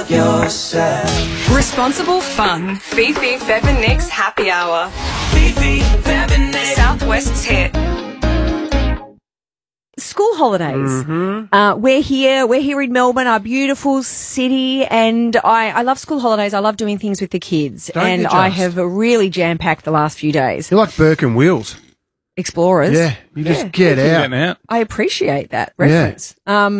yourself. Responsible fun. Fifi, Fev and Nick's Happy Hour. Fifi, Fev and Nick. Southwest's hit. School holidays. We're here in Melbourne, our beautiful city, and I love school holidays. I love doing things with the kids. Don't and you I just? have really jam-packed the last few days. You're like Burke and Wheels. Explorers. Yeah, you just get out. Getting out. I appreciate that reference.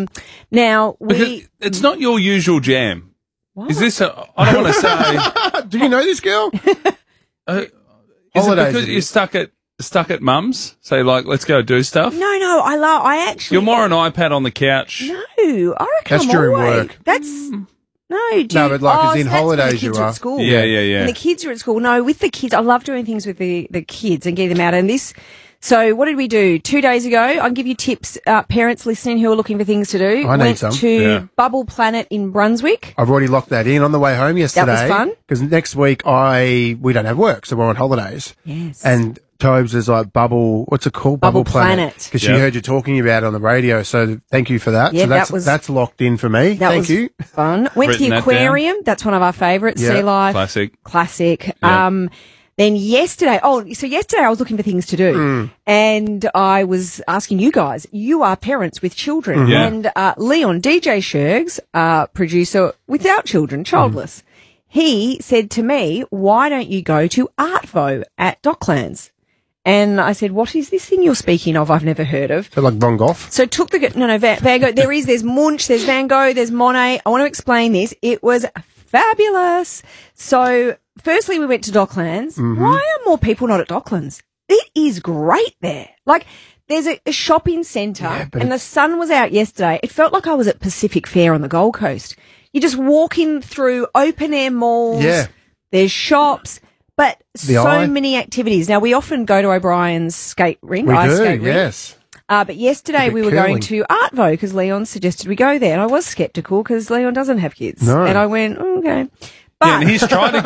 Now, Because it's not your usual jam. What? Is this I don't want to say. Do you know this girl? Is it Holidays because it you're is. stuck at mum's? Say, like, let's go do stuff? No, I actually... You're more an iPad on the couch. No, I reckon That's I'm during always- work. That's... No, do No, you- but like, as so in that's when the holidays kids you are are. at school. Yeah. When the kids are at school. No, with the kids, I love doing things with the kids and getting them out. And this, so what did we do? 2 days ago, I'll give you tips, parents listening who are looking for things to do. I need Went some. to Yeah. Bubble Planet in Brunswick. I've already locked that in on the way home yesterday. fun. Because next week we don't have work, so we're on holidays. Yes. And Tobes is like what's it called? Bubble Planet. Because she Yep. heard you talking about it on the radio, so thank you for that. Yeah, so that's locked in for me. That Thank was you. fun. Went to Written the that down. aquarium. That's one of our favourites. Yeah, Sea Life. Classic. Then yesterday, yesterday I was looking for things to do, and I was asking you guys. You are parents with children, Yeah. and Leon, DJ Shergs, producer without children, childless. He said to me, "Why don't you go to Artvo at Docklands?" And I said, "What is this thing you're speaking of? I've never heard of." So like Von Gogh. So took Van Gogh. There's Munch, there's Van Gogh, there's Monet. I want to explain this. It was fabulous. So firstly, we went to Docklands. Why are more people not at Docklands? It is great there. Like, there's a shopping centre, but and the sun was out yesterday. It felt like I was at Pacific Fair on the Gold Coast. You're just walking through open air malls. Yeah. There's shops. But so Eye. many activities. Now, we often go to O'Brien's skate ring, We ice do, skate ring. yes. But yesterday Bit we were curling. going to Artvo because Leon suggested we go there. And I was sceptical because Leon doesn't have kids. No. And I went, okay. But Yeah, and he's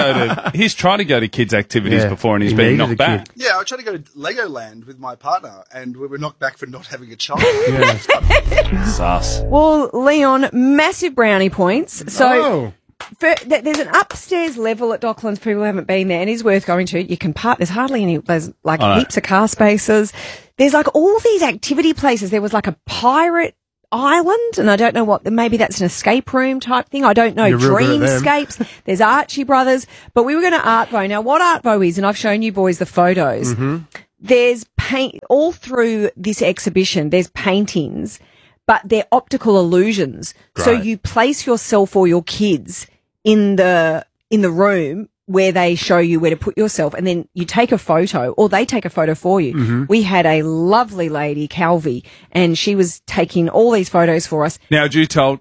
tried to go to kids' activities Yeah, before, and he's he been needed knocked a back. kid. Yeah, I tried to go to Legoland with my partner, and we were knocked back for not having a child. Sus. well, Leon, massive brownie points. So Oh. there's an upstairs level at Docklands. People who haven't been there, and it's worth going to. You can park. There's hardly any. There's like I know. heaps of car spaces. There's like all these activity places. There was like a pirate island, and I don't know what. Maybe that's an escape room type thing. I don't know. You're real good at them. Dreamscapes. There's Archie Brothers, but we were going to Artvo. Now, what Artvo is, and I've shown you boys the photos. There's paint all through this exhibition. There's paintings, but they're optical illusions. So Great. you place yourself or your kids in the room where they show you where to put yourself, and then you take a photo, or they take a photo for you. We had a lovely lady, Calvi, and she was taking all these photos for us. Now, had you told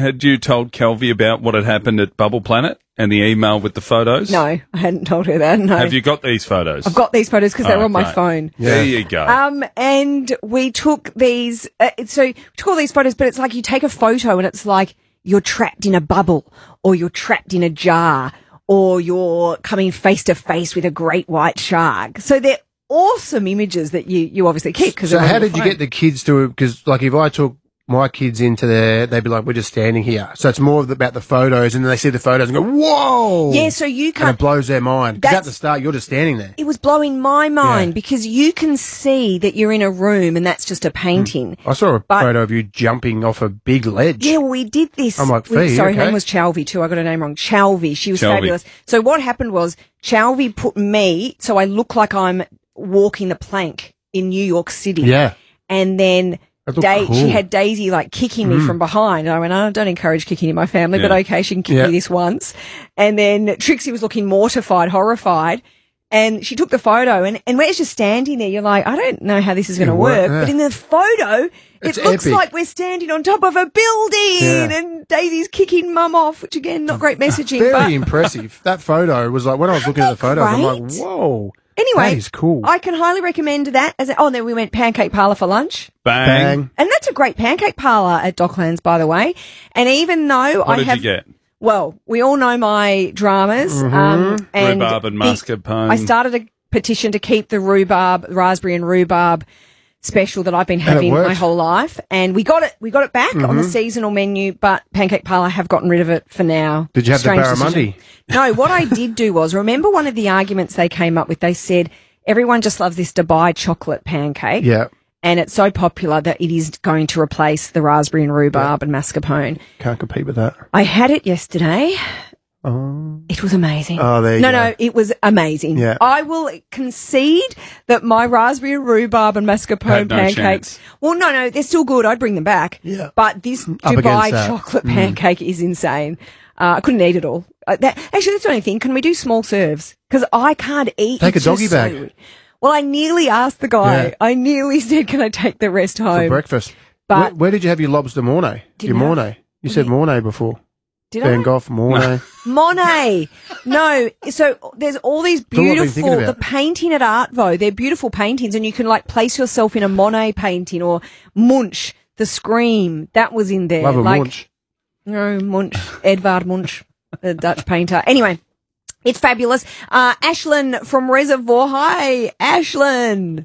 Kelvy about what had happened at Bubble Planet and the email with the photos? No, I hadn't told her that. No, Have you got these photos? I've got these photos because they're Oh, on my great. phone. There you go. And we took these, so we took all these photos, but it's like you take a photo and it's like you're trapped in a bubble, or you're trapped in a jar, or you're coming face to face with a great white shark. So they're awesome images that you obviously keep. Cause So they're on how your did you phone. get the kids to? Because like if I took my kids into there, they'd be like, "We're just standing here." So it's more about the photos, and then they see the photos and go, "Whoa!" Yeah, so you and can't. it blows their mind. Because at That's- the start, you're just standing there. It was blowing my mind Yeah. because you can see that you're in a room and that's just a painting. I saw a But- photo of you jumping off a big ledge. Yeah, well, we did this. I'm like, Sorry, Fee, her okay. name was Chalvy too. I got her name wrong. Chalvy. She was Chalvy. fabulous. So what happened was Chalvy put me, so I look like I'm walking the plank in New York City. Yeah. And then That looked cool. she had Daisy like kicking me from behind. And I went, I don't encourage kicking in my family, but Yeah. okay, she can kick Yeah. me this once. And then Trixie was looking mortified, horrified. And she took the photo and we're just standing there. You're like, I don't know how this is going to It'll work, work. yeah. But in the photo, It's it looks epic. like we're standing on top of a building Yeah. and Daisy's kicking mum off, which again, not great messaging. Very but impressive. That photo was like, when I was looking at the photos, I'm like, Great. whoa. anyway, That is cool. I can highly recommend that. Then we went Pancake Parlour for lunch. Bang. Bang. And that's a great pancake parlour at Docklands, by the way. And even though What I did have, you get? well, we all know my dramas. And Rhubarb and mascarpone. I started a petition to keep the raspberry and rhubarb special that I've been it having my worked. whole life. And we got it back on the seasonal menu, but Pancake Parlour have gotten rid of it for now. Did you have the Strange barramundi? decision. No, what I did do was, remember one of the arguments they came up with? They said, everyone just loves this Dubai chocolate pancake. Yeah. And it's so popular that it is going to replace the raspberry and rhubarb and mascarpone. Can't compete with that. I had it yesterday. Oh. It was amazing. Oh, there you no, go. No, it was amazing. Yeah. I will concede that my raspberry and rhbarb and mascarpone Had no pancakes. chance. Well, no, they're still good. I'd bring them back. Yeah. But this Up Dubai against that. chocolate pancake is insane. I couldn't eat it all. Actually, that's the only thing. Can we do small serves? Because I can't eat. Take It's a doggy just so bag. weird. Well, I nearly asked the guy. Yeah. I nearly said, "Can I take the rest For home?" breakfast. But- where did you have your lobster mornay? Your Didn't have- mornay. You said mornay before. Did Van I? Gogh, mornay. Monet. No. So there's all these all I've been thinking beautiful, the about. painting at Artvo, they're beautiful paintings and you can like place yourself in a Monet painting or Munch, the Scream. That was in there. Love a like, munch. No, Munch, Edvard Munch, the Dutch painter. Anyway, it's fabulous. Ashlyn from Reservoir. Hi, Ashlyn.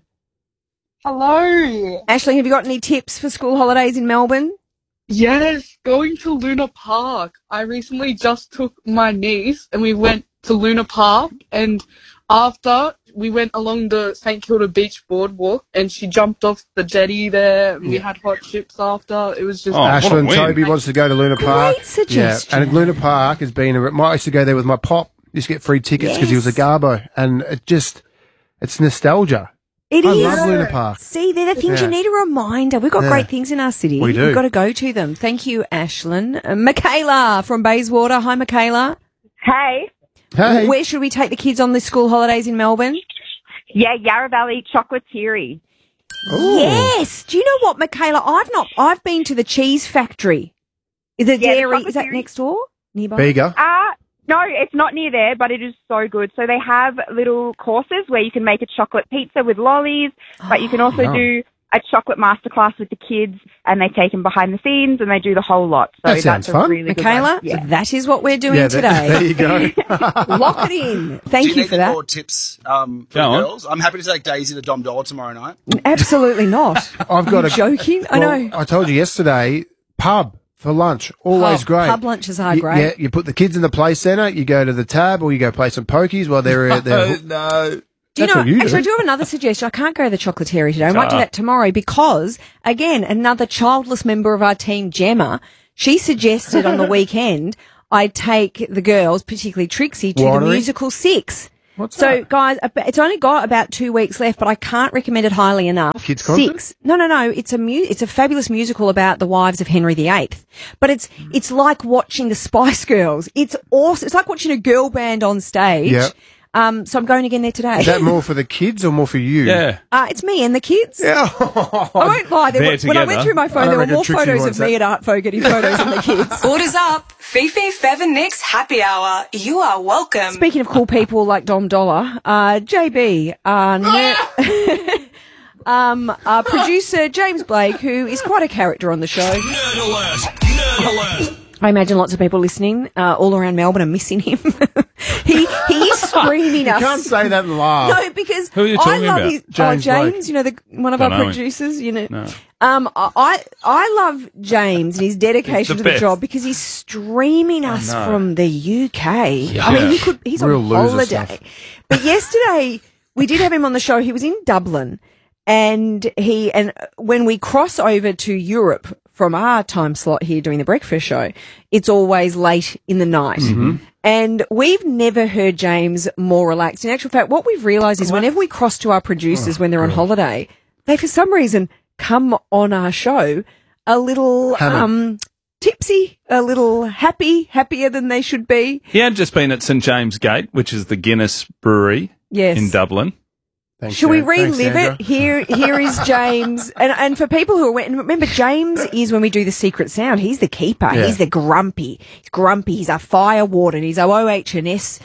Hello. Ashlyn, have you got any tips for school holidays in Melbourne? Yes, going to Luna Park. I recently just took my niece and we went to Luna Park, and after we went along the St Kilda Beach boardwalk and she jumped off the jetty there and we had hot chips after. It was just Oh, what a Ashlyn win. Toby wants to go to Luna Park. suggestion. Yeah, and Luna Park has been. I used to go there with my pop. Used to get free tickets because he was a Yes. Garbo, and it's nostalgia. It I is. love Luna Park. See, they're the things Yeah. you need a reminder. We've got Yeah. great things in our city. We do. We've got to go to them. Thank you, Ashlyn. Michaela from Bayswater. Hi, Michaela. Hey. Hey, Where should we take the kids on the school holidays in Melbourne? Yeah, Yarra Valley Chocolatieri. Ooh. Yes. Do you know what, Michaela? I've been to the cheese factory. Is it Yeah, the dairy? Is that Chocolatieri. next door? Nearby? Bega. No, it's not near there, but it is so good. So they have little courses where you can make a chocolate pizza with lollies, but you can also Yum. do a chocolate masterclass with the kids, and they take them behind the scenes and they do the whole lot. So That sounds that's fun. a really good Michaela, one. Yeah. that is what we're doing Yeah, today. there you go. Lock it in. Thank Do you you need for any that. more tips for the Go on. girls? I'm happy to take Daisy to Dom Dollar tomorrow night. Absolutely not. I've got Are a you joking? I Well, know. I told you yesterday, pub for lunch, always Oh, great. pub lunches are You- great. Yeah, you put the kids in the play centre, you go to the tab, or you go play some pokies while they're No. Do you That's know, what you actually, I do. do have another suggestion. I can't go to the chocolatieri today. I might do Ah. that tomorrow because, again, another childless member of our team, Gemma, she suggested on the weekend I take the girls, particularly Trixie, to the Winery? musical Six. What's So, that? guys, it's only got about 2 weeks left, but I can't recommend it highly enough. Kids concert? Six. No. It's a fabulous musical about the wives of Henry VIII. But it's like watching the Spice Girls. It's awesome. It's like watching a girl band on stage. Yeah. So I'm going again there today. Is that more for the kids or more for you? Yeah. It's me and the kids. Yeah. I won't lie. They're When I together. went through my I phone, there were reckon more Trixie photos of wants me that. at Artfo getting photos of the kids. Orders up. Fifi, Fev and Nick's happy hour. You are welcome. Speaking of cool people like Dom Dollar, JB, producer James Blake, who is quite a character on the show. Nerd alert. Nerd alert. I imagine lots of people listening all around Melbourne are missing him. he is screaming us. You can't say that and laugh. No, because Who are you I talking love about? his, James James, Blake. you know, one of Don't our know him. producers, you know. No. I love James and his dedication He's to the the best. job because he's streaming us know. from the UK. I mean, he's Real on loser holiday. stuff. But yesterday we did have him on the show. He was in Dublin, and when we cross over to Europe from our time slot here doing the breakfast show, it's always late in the night. Mm-hmm. And we've never heard James more relaxed. In actual fact, what we've realised is whenever we cross to our producers when they're on holiday, they for some reason come on our show a little tipsy, a little happier than they should be. He had just been at St James Gate, which is the Guinness brewery Yes. in Dublin. Thanks, Shall we Sandra. Thanks, relive Sandra. it? Here is James. And for people who are, and remember, James is when we do the secret sound. He's the keeper. Yeah. He's the grumpy. He's grumpy. He's our fire warden. He's our OH&S,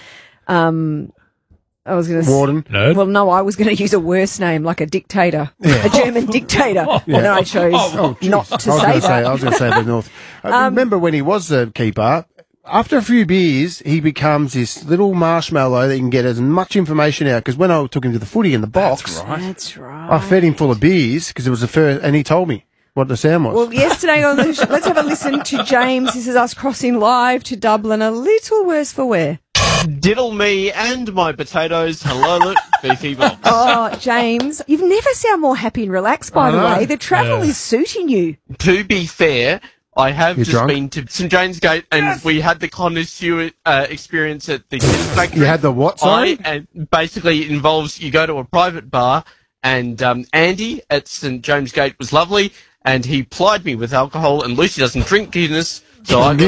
I was going to Warden. Nerd. Well, no, I was going to use a worse name, like a dictator, a German dictator. And then I chose not to I was say gonna that. I was going to say the North. Remember when he was the keeper? after a few beers, he becomes this little marshmallow that you can get as much information out. Because when I took him to the footy in the box, That's right. I fed him full of beers because it was the first, and he told me what the sound was. Well, yesterday on the let's have a listen to James. This is us crossing live to Dublin. A little worse for wear. Diddle me and my potatoes. Hello, look, Fifi Bob. Oh, James, you've never sound more happy and relaxed, by the way. The travel is suiting you. To be fair, I have You're just drunk? been to St James Gate, and we had the connoisseur experience at the Kids Factory. You had the what, sorry? And basically it involves you go to a private bar, and Andy at St James Gate was lovely, and he plied me with alcohol, and Lucy doesn't drink Guinness, so I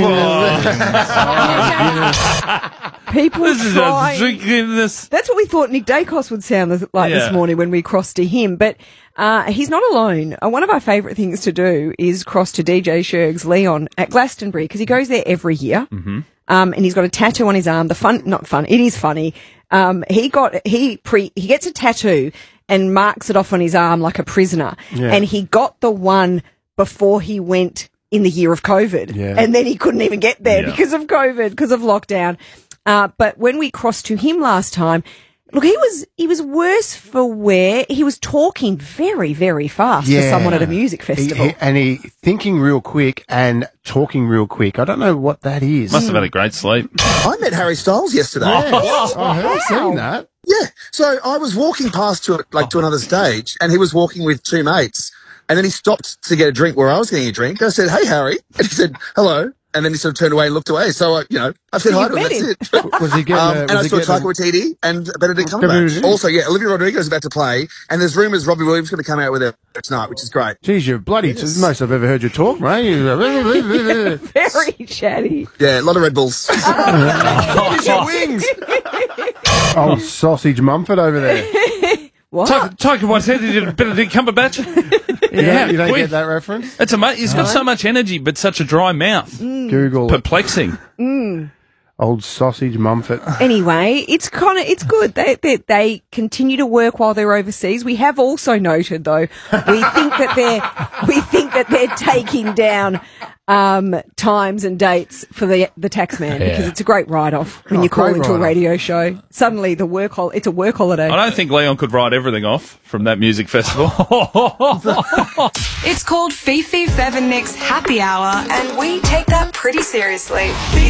People This is trying. a drinking this. That's what we thought Nick Dacos would sound like this Yeah. morning when we crossed to him. But he's not alone. One of our favourite things to do is cross to DJ Sherg's Leon at Glastonbury because he goes there every year. Mm-hmm. And he's got a tattoo on his arm. Not fun. It is funny. He gets a tattoo and marks it off on his arm like a prisoner. Yeah. And he got the one before he went in the year of COVID. Yeah. And then he couldn't even get there Yeah. because of COVID, because of lockdown. But when we crossed to him last time, look, he was worse for wear. He was talking very, very fast for someone at a music festival. He thinking real quick and talking real quick. I don't know what that is. Must have had a great sleep. I met Harry Styles yesterday. I have seen that. Yeah. So I was walking past to another stage, and he was walking with two mates. And then he stopped to get a drink where I was getting a drink. I said, "Hey, Harry," and he said, "Hello." And then he sort of turned away and looked away. So I said hi to him. That's it. Was he getting? And I saw Taika Waititi and Benedict Cumberbatch. Also, Olivia Rodrigo is about to play, and there's rumours Robbie Williams is going to come out with her tonight, which is great. Geez, you're bloody. It's the most I've ever heard you talk, mate. Very chatty. Yeah, a lot of Red Bulls. It's your wings. Old sausage Mumford over there. What? Taika Waititi did Benedict Cumberbatch. You don't quick. get that reference? It's amazing. He's got so much energy, but such a dry mouth. Google it. Perplexing. Old sausage Mumford. Anyway, it's good. They continue to work while they're overseas. We have also noted, though, we think that they're taking down times and dates for the taxman because it's a great write-off when you call great into a write-off. radio show. Suddenly, it's a work holiday. I don't think Leon could write everything off from that music festival. It's called Fifi Fev and Nick's Happy Hour, and we take that pretty seriously.